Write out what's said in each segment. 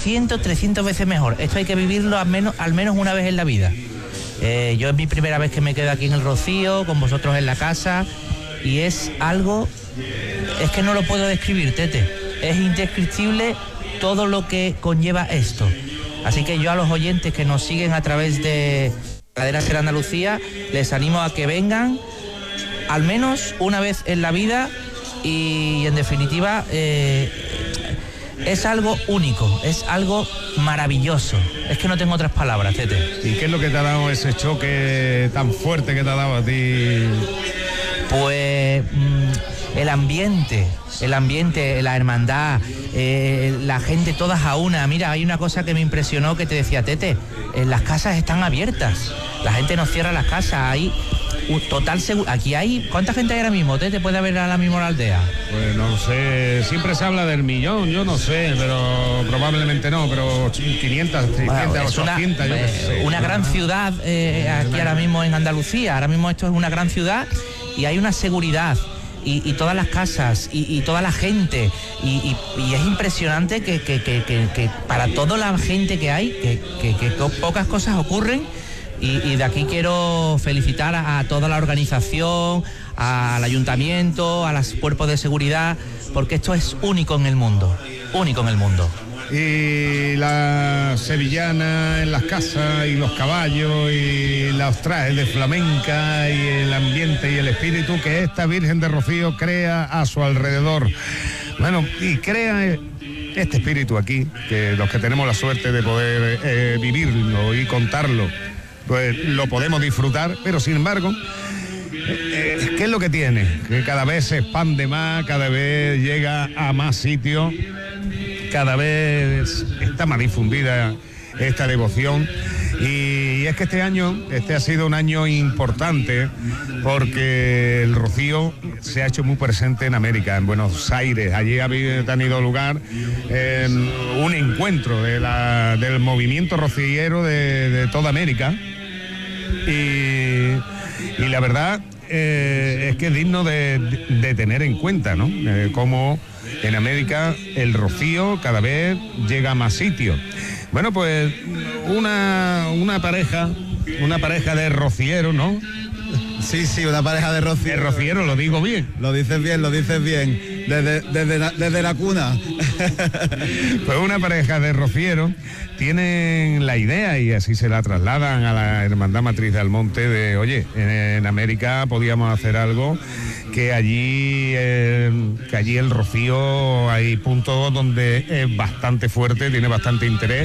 200, 300 veces mejor. Esto hay que vivirlo al menos una vez en la vida. Yo es mi primera vez que me quedo aquí en el Rocío, con vosotros en la casa, y es algo, es que no lo puedo describir, Tete. Es indescriptible todo lo que conlleva esto. Así que yo a los oyentes que nos siguen a través de Cadena Ser Andalucía, les animo a que vengan al menos una vez en la vida y en definitiva es algo único, es algo maravilloso. Es que no tengo otras palabras, Tete. ¿Y qué es lo que te ha dado ese choque tan fuerte que te ha dado a ti? Pues el ambiente, la hermandad, la gente todas a una. Mira, hay una cosa que me impresionó que te decía, Tete, las casas están abiertas, la gente no cierra las casas, hay total seguridad. Aquí hay, ¿cuánta gente hay ahora mismo, Tete? ¿Puede haber ahora mismo en la aldea? Pues no sé, siempre se habla del millón, yo no sé, pero probablemente no, pero 500, 600, 800, yo no sé. Una gran ciudad aquí ahora mismo en Andalucía, ahora mismo esto es una gran ciudad y hay una seguridad. Y todas las casas y toda la gente y es impresionante que para toda la gente que hay que pocas cosas ocurren y de aquí quiero felicitar a toda la organización, al ayuntamiento, a los cuerpos de seguridad, porque esto es único en el mundo. Y la sevillana en las casas y los caballos y los trajes de flamenca y el ambiente y el espíritu que esta Virgen de Rocío crea a su alrededor. Bueno, y crea este espíritu aquí, que los que tenemos la suerte de poder vivirlo y contarlo, pues lo podemos disfrutar, pero sin embargo, ¿qué es lo que tiene? Que cada vez se expande más, cada vez llega a más sitios, cada vez está más difundida esta devoción. Y es que este ha sido un año importante porque el Rocío se ha hecho muy presente en América, en Buenos Aires. Allí ha tenido lugar un encuentro del movimiento rociero de toda América. Y la verdad es que es digno de tener en cuenta, ¿no? Cómo en América el Rocío cada vez llega a más sitios. Bueno, pues una pareja de rocieros, ¿no? Sí, una pareja de rocieros. De rocieros, lo digo bien. Lo dices bien. Desde la cuna. Pues una pareja de rocieros tienen la idea, y así se la trasladan a la Hermandad Matriz de Almonte, de, oye, en América podíamos hacer algo, que allí el Rocío hay puntos donde es bastante fuerte, tiene bastante interés,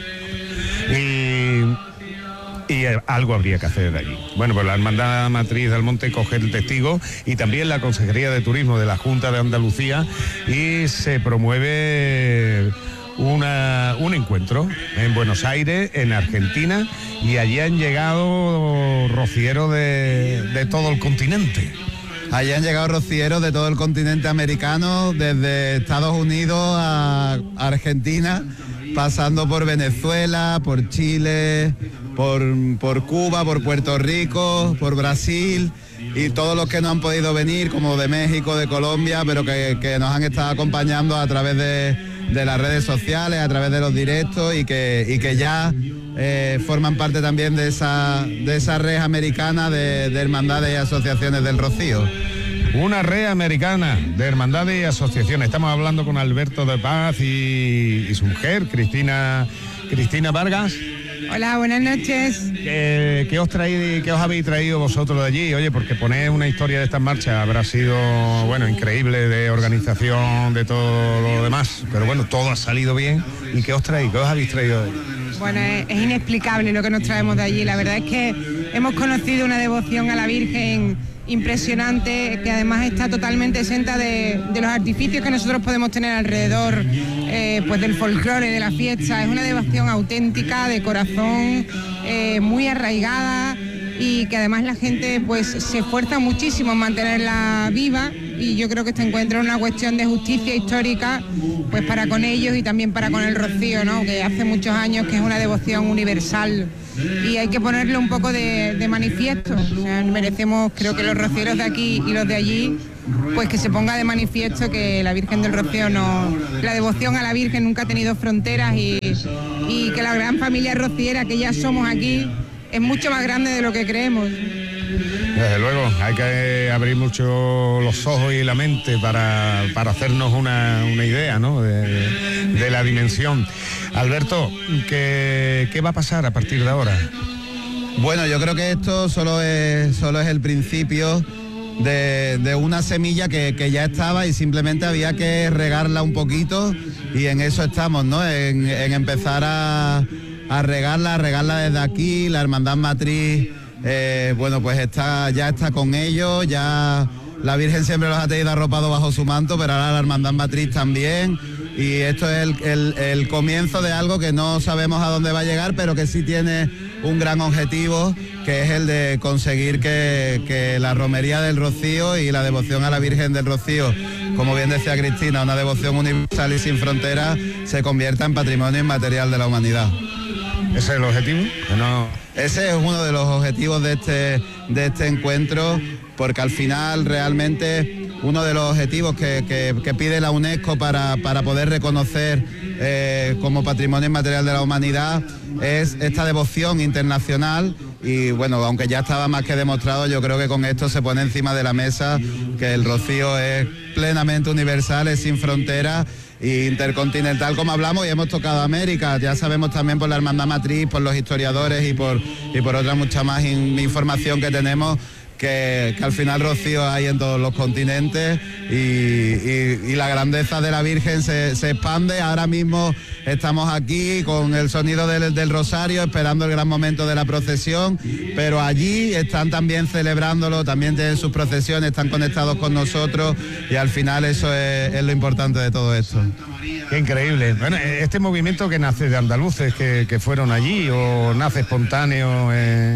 y algo habría que hacer de allí. Bueno, pues la Hermandad Matriz de Almonte coge el testigo y también la Consejería de Turismo de la Junta de Andalucía, y se promueve un encuentro en Buenos Aires, en Argentina, y allí han llegado rocieros de todo el continente. Allí han llegado rocieros de todo el continente americano, desde Estados Unidos a Argentina, pasando por Venezuela, por Chile, por Cuba, por Puerto Rico, por Brasil, y todos los que no han podido venir, como de México, de Colombia, pero que nos han estado acompañando a través de las redes sociales, a través de los directos, y que ya forman parte también de esa red americana de hermandades y asociaciones del Rocío. Una red americana de hermandades y asociaciones. Estamos hablando con Alberto de Paz y su mujer, Cristina Vargas. Hola, buenas noches. ¿Qué os habéis traído vosotros de allí? Oye, porque poner una historia de estas marchas habrá sido, bueno, increíble, de organización, de todo lo demás, pero bueno, todo ha salido bien. ¿Y qué os traéis? ¿Qué os habéis traído de allí? Bueno, es inexplicable lo que nos traemos de allí. La verdad es que hemos conocido una devoción a la Virgen impresionante, que además está totalmente exenta de los artificios que nosotros podemos tener alrededor, pues del folclore, de la fiesta. Es una devoción auténtica, de corazón, muy arraigada, y que además la gente pues se esfuerza muchísimo en mantenerla viva, y yo creo que este encuentro es una cuestión de justicia histórica, pues para con ellos y también para con el Rocío, ¿no? Que hace muchos años que es una devoción universal y hay que ponerle un poco de manifiesto. O sea, merecemos, creo que los rocieros de aquí y los de allí, pues que se ponga de manifiesto que la Virgen del Rocío la devoción a la Virgen nunca ha tenido fronteras y que la gran familia rociera que ya somos aquí es mucho más grande de lo que creemos. Desde luego, hay que abrir mucho los ojos y la mente para hacernos una idea, ¿no? de la dimensión. Alberto, ¿qué va a pasar a partir de ahora? Bueno, yo creo que esto solo es el principio de una semilla que ya estaba y simplemente había que regarla un poquito, y en eso estamos, ¿no? En empezar a regarla desde aquí. La Hermandad Matriz, bueno, pues ya está con ellos, ya la Virgen siempre los ha tenido arropados bajo su manto, pero ahora la Hermandad Matriz también, y esto es el comienzo de algo que no sabemos a dónde va a llegar, pero que sí tiene un gran objetivo, que es el de conseguir que la romería del Rocío y la devoción a la Virgen del Rocío, como bien decía Cristina, una devoción universal y sin fronteras, se convierta en patrimonio inmaterial de la humanidad. ¿Ese es el objetivo? Ese es uno de los objetivos de este encuentro, porque al final realmente uno de los objetivos que pide la UNESCO para poder reconocer como patrimonio inmaterial de la humanidad es esta devoción internacional. Y bueno, aunque ya estaba más que demostrado, yo creo que con esto se pone encima de la mesa que el Rocío es plenamente universal, es sin fronteras, intercontinental, como hablamos, y hemos tocado América. Ya sabemos también por la Hermandad Matriz, por los historiadores y por otra mucha más información que tenemos, que al final Rocío hay en todos los continentes, y la grandeza de la Virgen se expande. Ahora mismo estamos aquí con el sonido del rosario, esperando el gran momento de la procesión, pero allí están también celebrándolo, también tienen sus procesiones, están conectados con nosotros, y al final eso es lo importante de todo esto. Qué increíble. Bueno, este movimiento que nace de andaluces que fueron allí, o nace espontáneo.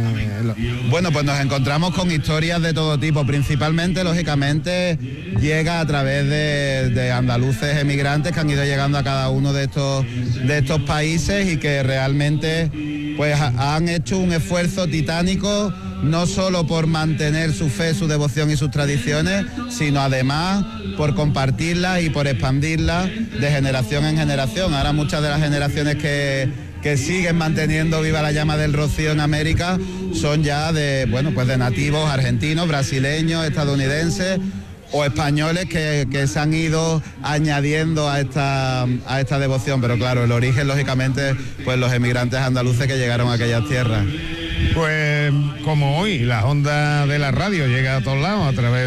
Bueno, pues nos encontramos con historias de todo tipo. Principalmente, lógicamente, llega a través de andaluces emigrantes que han ido llegando a cada uno de estos países, y que realmente pues han hecho un esfuerzo titánico, no solo por mantener su fe, su devoción y sus tradiciones, sino además por compartirlas y por expandirlas de generación en generación. Ahora muchas de las generaciones que siguen manteniendo viva la llama del Rocío en América son ya de nativos argentinos, brasileños, estadounidenses o españoles que se han ido añadiendo a esta devoción. Pero claro, el origen, lógicamente, pues los emigrantes andaluces que llegaron a aquellas tierras. Pues como hoy la onda de la radio llega a todos lados a través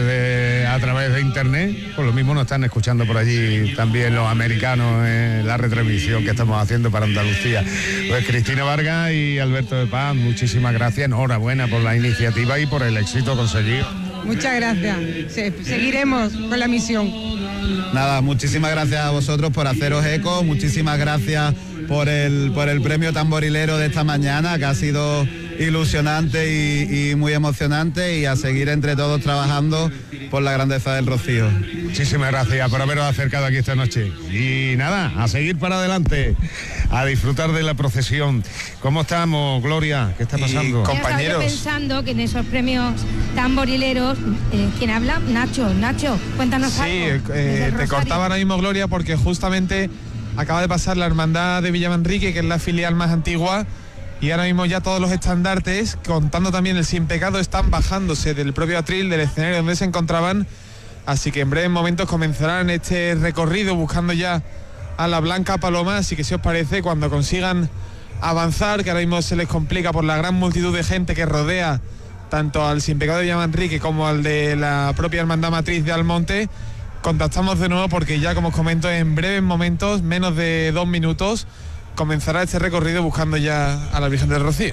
de internet, pues lo mismo nos están escuchando por allí también los americanos en la retransmisión que estamos haciendo para Andalucía. Pues Cristina Vargas y Alberto de Paz, muchísimas gracias, enhorabuena por la iniciativa y por el éxito conseguido. Muchas gracias, seguiremos con la misión. Nada, muchísimas gracias a vosotros por haceros eco, muchísimas gracias por el premio tamborilero de esta mañana, que ha sido ilusionante y muy emocionante, y a seguir entre todos trabajando por la grandeza del Rocío. Muchísimas gracias por haberos acercado aquí esta noche. Y nada, a seguir para adelante, a disfrutar de la procesión. ¿Cómo estamos, Gloria? ¿Qué está pasando? Compañeros. Yo pensando que en esos premios tamborileros, ¿quién habla? Nacho, cuéntanos algo. Sí, te cortaba ahora mismo, Gloria, porque justamente acaba de pasar la Hermandad de Villamanrique, que es la filial más antigua, y ahora mismo ya todos los estandartes, contando también el Sin Pecado, están bajándose del propio atril, del escenario donde se encontraban, así que en breves momentos comenzarán este recorrido buscando ya a la Blanca Paloma. Así que, si os parece, cuando consigan avanzar, que ahora mismo se les complica por la gran multitud de gente que rodea tanto al Sin Pecado de Villamanrique como al de la propia Hermandad Matriz de Almonte, contactamos de nuevo, porque ya, como os comento, en breves momentos, menos de 2 minutos, comenzará este recorrido buscando ya a la Virgen del Rocío.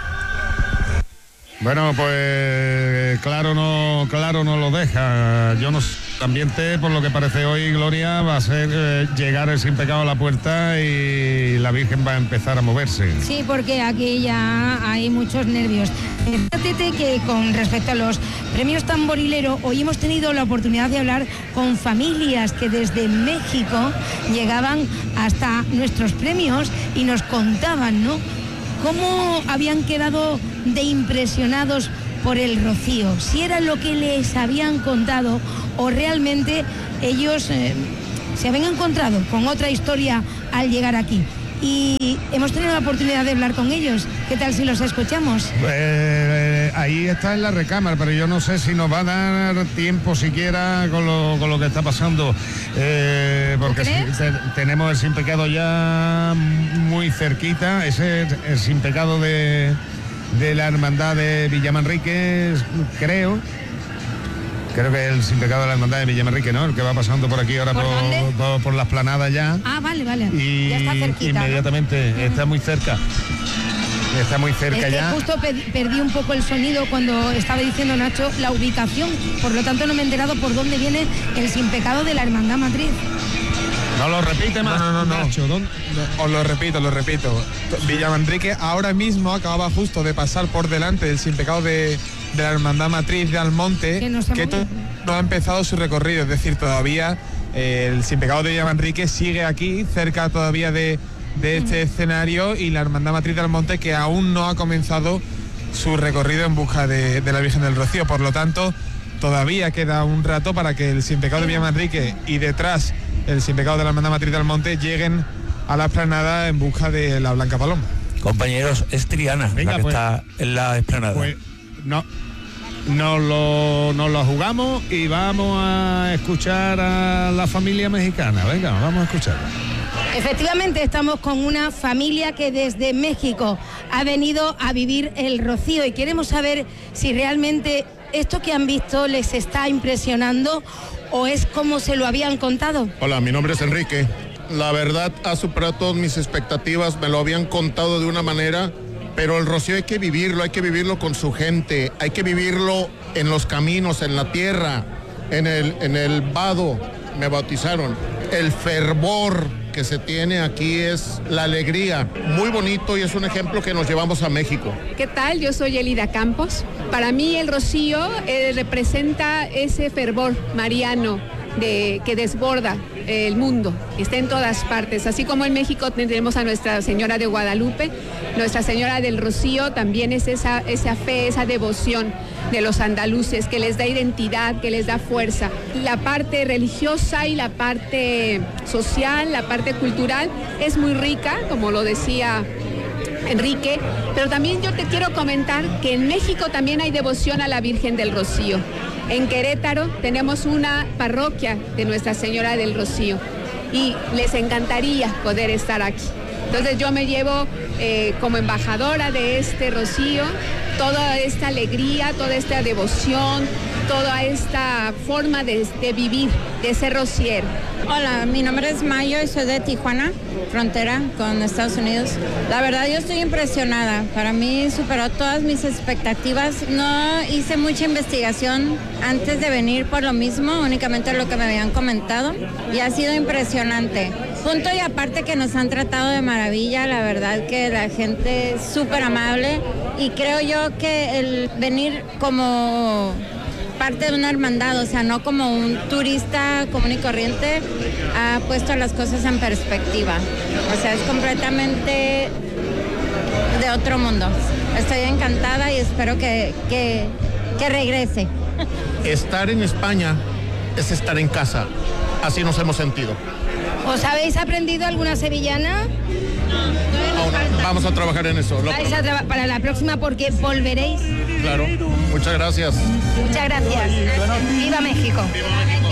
Bueno, pues claro no lo deja. Yo no sé, el ambiente, por lo que parece hoy, Gloria, va a ser llegar el Sin Pecado a la puerta y la Virgen va a empezar a moverse. Sí, porque aquí ya hay muchos nervios. Fíjate que con respecto a los premios Tamborilero, hoy hemos tenido la oportunidad de hablar con familias que desde México llegaban hasta nuestros premios y nos contaban, ¿no?, cómo habían quedado de impresionados por el rocío, si era lo que les habían contado o realmente ellos se habían encontrado con otra historia al llegar aquí. Y hemos tenido la oportunidad de hablar con ellos. ¿Qué tal si los escuchamos? Ahí está en la recámara, pero yo no sé si nos va a dar tiempo siquiera con lo que está pasando, porque tenemos el Sin Pecado ya muy cerquita. Ese es el Sin Pecado de la Hermandad de Villamanrique, creo que es el Sin Pecado de la Hermandad de Villamanrique, ¿no? El que va pasando por aquí ahora por la esplanada ya. Ah, vale. Y ya está cerquita, inmediatamente, ¿no? Está muy cerca. Está muy cerca es que ya. Justo perdí un poco el sonido cuando estaba diciendo Nacho la ubicación, por lo tanto no me he enterado por dónde viene el Sin Pecado de la Hermandad Matriz. No lo repite más. No. Nacho, Os lo repito. Villamanrique ahora mismo acababa justo de pasar por delante del Sin Pecado de la Hermandad Matriz de Almonte, que no ha empezado su recorrido, es decir, todavía el Sin Pecado de Villamanrique sigue aquí, cerca todavía de este escenario, y la Hermandad Matriz de Almonte, que aún no ha comenzado su recorrido en busca de la Virgen del Rocío. Por lo tanto, todavía queda un rato para que el Sin Pecado de Villamanrique y detrás el Sin Pecado de la Hermandad Matriz de Almonte lleguen a la explanada en busca de la Blanca Paloma. Compañeros, es Triana la que está en la explanada. Pues nos lo jugamos y vamos a escuchar a la familia mexicana. Venga, vamos a escucharla. Efectivamente, estamos con una familia que desde México ha venido a vivir el Rocío y queremos saber si realmente esto que han visto les está impresionando o es como se lo habían contado. Hola, mi nombre es Enrique. La verdad ha superado todas mis expectativas, me lo habían contado de una manera, pero el Rocío hay que vivirlo con su gente, hay que vivirlo en los caminos, en la tierra, en el vado, me bautizaron. El fervor que se tiene aquí es la alegría, muy bonito, y es un ejemplo que nos llevamos a México. ¿Qué tal? Yo soy Elida Campos. Para mí el Rocío representa ese fervor mariano que desborda el mundo, está en todas partes. Así como en México tenemos a Nuestra Señora de Guadalupe, Nuestra Señora del Rocío también es esa fe, esa devoción de los andaluces que les da identidad, que les da fuerza. La parte religiosa y la parte social, la parte cultural es muy rica, como lo decía Enrique, pero también yo te quiero comentar que en México también hay devoción a la Virgen del Rocío. En Querétaro tenemos una parroquia de Nuestra Señora del Rocío y les encantaría poder estar aquí. Entonces yo me llevo como embajadora de este Rocío toda esta alegría, toda esta devoción, toda esta forma de vivir, de ser rociero. Hola, mi nombre es Mayo y soy de Tijuana, frontera con Estados Unidos. La verdad yo estoy impresionada, para mí superó todas mis expectativas. No hice mucha investigación antes de venir por lo mismo, únicamente lo que me habían comentado, y ha sido impresionante. Punto y aparte que nos han tratado de maravilla, la verdad que la gente es súper amable, y creo yo que el venir como parte de una hermandad, o sea, no como un turista común y corriente, ha puesto las cosas en perspectiva. O sea, es completamente de otro mundo. Estoy encantada y espero que regrese. Estar en España es estar en casa, así nos hemos sentido. ¿Os habéis aprendido alguna sevillana? Vamos a trabajar en eso. Para la próxima, porque volveréis. Claro, muchas gracias. Muchas gracias. ¡Viva México! ¡Viva México!